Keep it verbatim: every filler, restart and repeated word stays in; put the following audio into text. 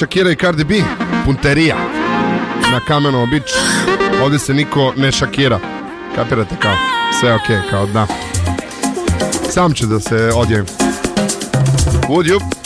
Shakira i Cardi B, punterija na Kamenovo Beach. Ovdje se niko ne šakira. Kapirate kao, sve ok, kao da. Sam ću da se odjavim. Would you?